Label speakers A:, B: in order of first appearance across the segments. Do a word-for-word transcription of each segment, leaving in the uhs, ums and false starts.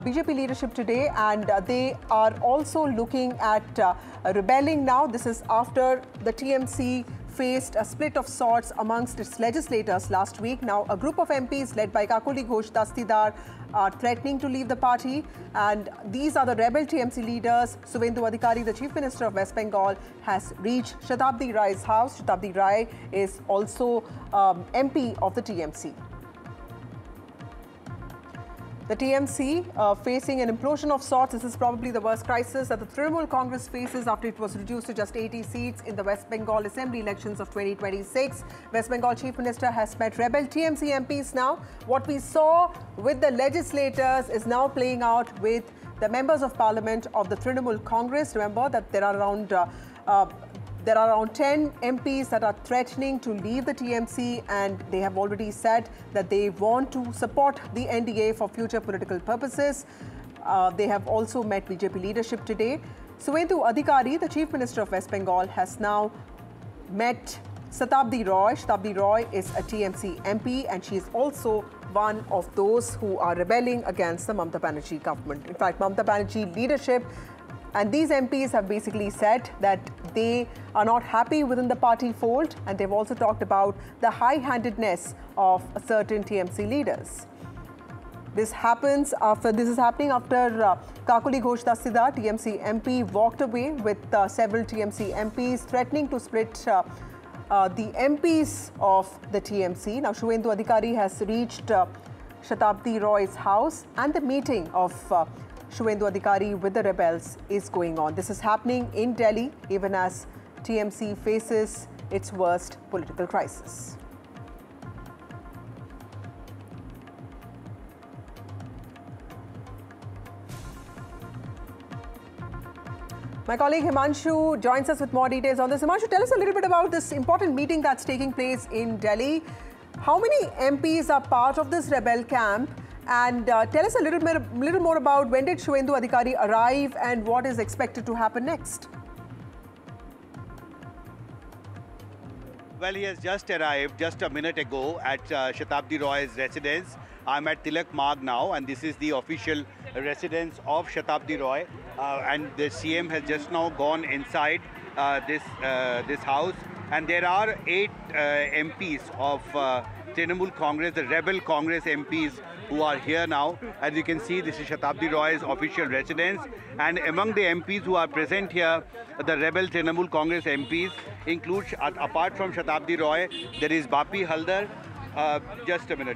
A: B J P leadership today, and uh, they are also looking at uh, rebelling now. This is after the T M C faced a split of sorts amongst its legislators last week. Now, a group of M Ps led by Kakuli Ghosh Dastidar are threatening to leave the party, and these are the rebel T M C leaders. Suvendu Adhikari, the Chief Minister of West Bengal, has reached Shatabdi Rai's house. Shatabdi Rai is also um, M P of the T M C. The T M C uh, facing an implosion of sorts. This is probably the worst crisis that the Trinamool Congress faces after it was reduced to just eighty seats in the West Bengal Assembly elections of twenty twenty-six. West Bengal Chief Minister has met rebel T M C M Ps now. What we saw with the legislators is now playing out with the members of parliament of the Trinamool Congress. Remember that there are around uh, uh, There are around ten M Ps that are threatening to leave the T M C, and they have already said that they want to support the N D A for future political purposes. Uh, they have also met B J P leadership today. Suvendu Adhikari, the Chief Minister of West Bengal, has now met Shatabdi Rai. Shatabdi Rai is a T M C M P, and she is also one of those who are rebelling against the Mamata Banerjee government. In fact, Mamata Banerjee leadership and these M Ps have basically said that they are not happy within the party fold, and they've also talked about the high-handedness of certain T M C leaders. This happens after this is happening after uh, Kakuli Ghosh Dastidar, T M C M P, walked away with uh, several T M C M Ps, threatening to split uh, uh, the M Ps of the T M C. Now, Suvendu Adhikari has reached uh, Shatabdi Rai's house, and the meeting of uh, Suvendu Adhikari with the rebels is going on. This is happening in Delhi, even as T M C faces its worst political crisis. My colleague Himanshu joins us with more details on this. Himanshu, tell us a little bit about this important meeting that's taking place in Delhi. How many M Ps are part of this rebel camp? And uh, tell us a little bit, little more about when did Suvendu Adhikari arrive and what is expected to happen next?
B: Well, he has just arrived just a minute ago at uh, Shatabdi Rai's residence. I'm at Tilak Marg now, and this is the official residence of Shatabdi Rai. Uh, and the C M has just now gone inside uh, this uh, this house, and there are eight uh, M Ps of uh, Trinamool Congress, the rebel Congress M Ps, who are here now. As you can see, this is Shatabdi Rai's official residence, and among the M Ps who are present here, the rebel Trinamool Congress M Ps include, apart from Shatabdi Rai, there is Bapi Haldar. Uh, just a minute.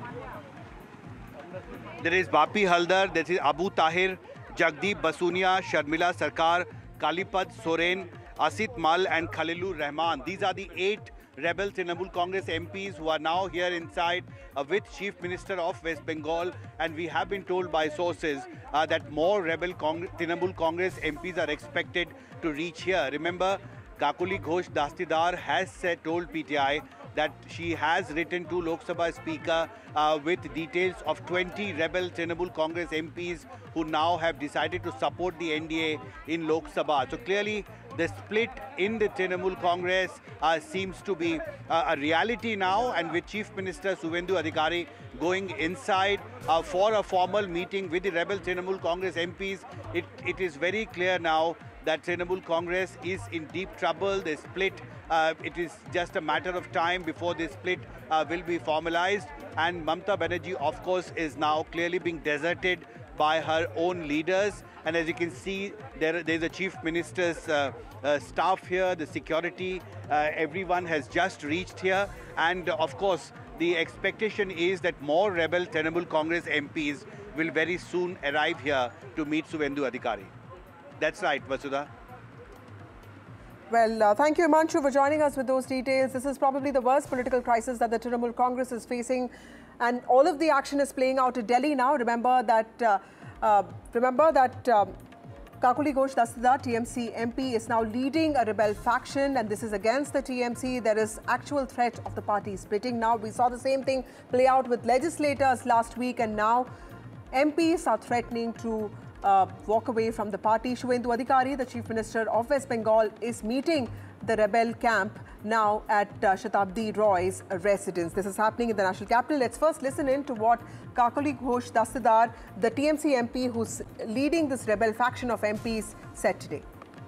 B: There is Bapi Haldar, there is Abu Tahir, Jagdeep Basunia, Sharmila Sarkar, Kalipad Soren, Asit Mal, and Khalilur Rahman. These are the eight rebel Trinamool Congress M Ps who are now here inside uh, with Chief Minister of West Bengal, and we have been told by sources uh, that more rebel Cong Trinamool Congress M Ps are expected to reach here. Remember, Kakuli Ghosh Dastidar has said, told P T I that she has written to Lok Sabha Speaker uh, with details of twenty rebel Trinamool Congress M Ps who now have decided to support the N D A in Lok Sabha. So clearly, the split in the Trinamool Congress uh, seems to be uh, a reality now, and with Chief Minister Suvendu Adhikari going inside uh, for a formal meeting with the rebel Trinamool Congress M Ps, it, it is very clear now that Trinamool Congress is in deep trouble. The split, uh, it is just a matter of time before this split uh, will be formalized, and Mamata Banerjee, of course, is now clearly being deserted by her own leaders. And as you can see, there, there's a Chief Minister's uh, uh, staff here, the security, uh, everyone has just reached here. And uh, of course, the expectation is that more rebel Trinamool Congress M Ps will very soon arrive here to meet Suvendu Adhikari. That's right, Vasudha.
A: Well, uh, thank you, Himanshu, for joining us with those details. This is probably the worst political crisis that the Trinamool Congress is facing, and all of the action is playing out in Delhi now. Remember that, uh, uh, remember that um, Kakuli Ghosh Dastidar, T M C M P, is now leading a rebel faction, and this is against the T M C. There is actual threat of the party splitting now. We saw the same thing play out with legislators last week, and now M Ps are threatening to uh, walk away from the party. Shubhendu Adhikari, the Chief Minister of West Bengal, is meeting the rebel camp now at uh, Shatabdi Roy's residence. This is happening in the national capital. Let's first listen in to what Kakali Ghosh Dastidar, the T M C M P who's leading this rebel faction of M Ps, said today.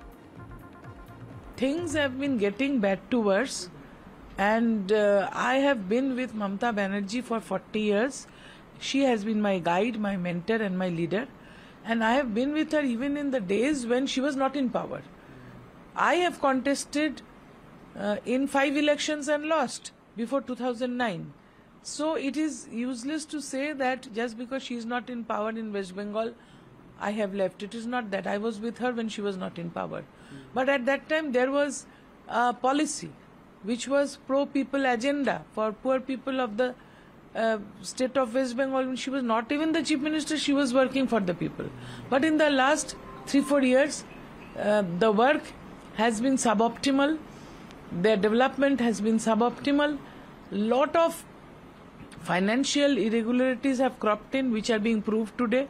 C: Things have been getting bad to worse, and uh, I have been with Mamata Banerjee for forty years. She has been my guide, my mentor and my leader, and I have been with her even in the days when she was not in power. I have contested uh, in five elections and lost before two thousand nine. So it is useless to say that just because she is not in power in West Bengal, I have left. It is not that. I was with her when she was not in power. But at that time there was a policy which was pro-people agenda for poor people of the uh, state of West Bengal. When she was not even the Chief Minister, she was working for the people. But in the last three, four years, uh, the work has been suboptimal, their development has been suboptimal, lot of financial irregularities have cropped in which are being proved today.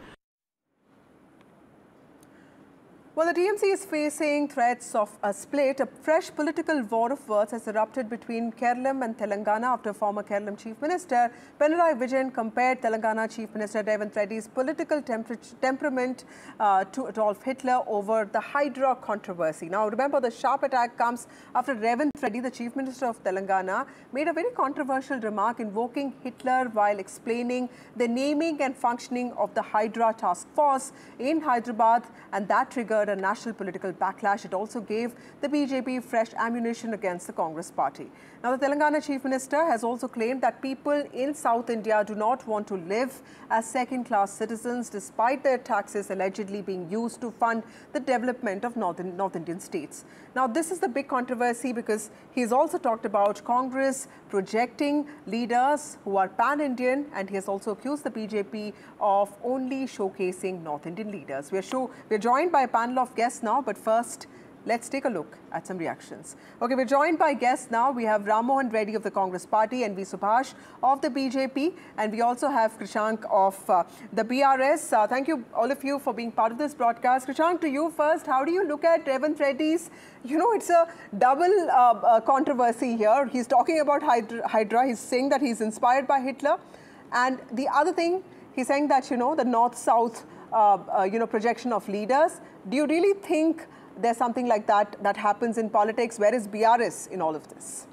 A: Well, the T M C is facing threats of a split. A fresh political war of words has erupted between Kerala and Telangana after former Kerala Chief Minister Pinarayi Vijayan compared Telangana Chief Minister Revant Reddy's political temper temperament uh, to Adolf Hitler over the Hydra controversy. Now, remember, the sharp attack comes after Revant Reddy, the Chief Minister of Telangana, made a very controversial remark invoking Hitler while explaining the naming and functioning of the Hydra task force in Hyderabad, and that triggered a national political backlash. It also gave the B J P fresh ammunition against the Congress party. Now, the Telangana Chief Minister has also claimed that people in South India do not want to live as second-class citizens despite their taxes allegedly being used to fund the development of Northern, North Indian states. Now, this is the big controversy because he's also talked about Congress projecting leaders who are pan-Indian, and he has also accused the B J P of only showcasing North Indian leaders. We're, show, we're joined by a panel of guests now, but first, let's take a look at some reactions. Okay, we're joined by guests now. We have Ram Mohan Reddy of the Congress Party and V. Subhash of the B J P. And we also have Krishank of uh, the B R S. Uh, thank you, all of you, for being part of this broadcast. Krishank, to you first, how do you look at Revant Reddy's, you know, it's a double uh, uh, controversy here. He's talking about Hydra, Hydra. He's saying that he's inspired by Hitler. And the other thing, he's saying that, you know, the North-South, uh, uh, you know, projection of leaders. Do you really think there's something like that that happens in politics? Where is B R S in all of this?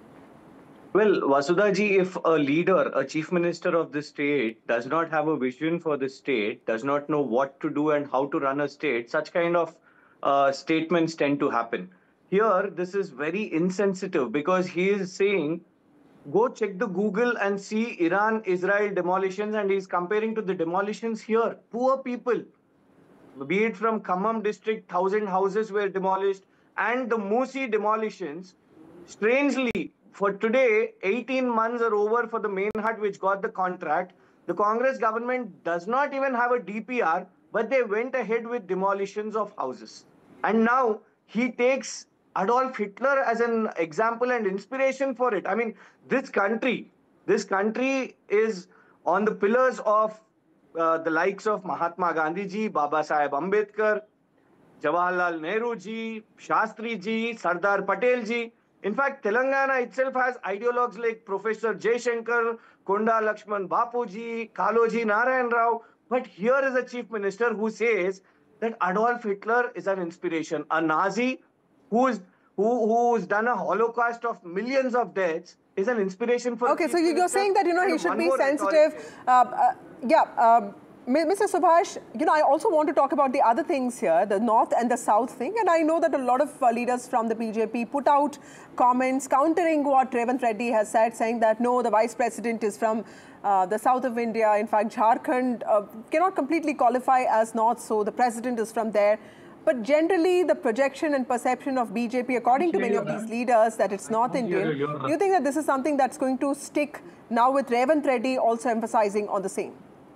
D: Well, Vasudha-ji, if a leader, a chief minister of the state does not have a vision for the state, does not know what to do and how to run a state, such kind of uh, statements tend to happen. Here, this is very insensitive because he is saying, go check the Google and see Iran-Israel demolitions, and he's comparing to the demolitions here. Poor people. Be it from Khammam district, thousand houses were demolished, and the Musi demolitions. Strangely, for today, eighteen months are over for the main hut which got the contract. The Congress government does not even have a D P R, but they went ahead with demolitions of houses. And now he takes Adolf Hitler as an example and inspiration for it. I mean, this country, this country is on the pillars of Uh, the likes of Mahatma Gandhi ji, Baba Saheb Ambedkar, Jawaharlal Nehru ji, Shastri ji, Sardar Patel ji. In fact, Telangana itself has ideologues like Professor Jaishankar, Konda Lakshman Bapu ji, Kaloji Narayan Rao. But here is a chief minister who says that Adolf Hitler is an inspiration. A Nazi who's, who, who's done a holocaust of millions of deaths is an inspiration for.
A: Okay, so you're saying that, you know, he should be sensitive. Uh, uh, yeah, um, Mister Subhash, you know, I also want to talk about the other things here, the North and the South thing. And I know that a lot of uh, leaders from the B J P put out comments countering what Revant Reddy has said, saying that, no, the Vice President is from uh, the south of India. In fact, Jharkhand uh, cannot completely qualify as North, so the President is from there. But generally, the projection and perception of B J P, according to many of these leaders, that it's North Indian. Do you think that this is something that's going to stick now with Revant Reddy also emphasizing on the same?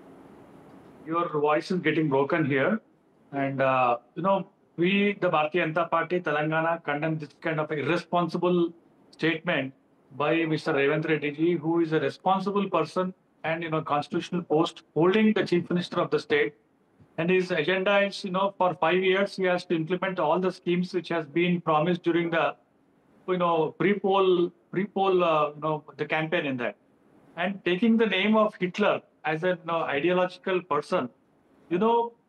E: Your voice is getting broken here. And, uh, you know, we, the Bharatiya Janata Party, Telangana, condemn this kind of irresponsible statement by Mister Revant Reddy ji, who is a responsible person and, you know, constitutional post holding the Chief Minister of the state. And his agenda is, you know, for five years he has to implement all the schemes which has been promised during the, you know, pre-poll, pre-poll, uh, you know, the campaign in that. And taking the name of Hitler as an you know, ideological person, you know,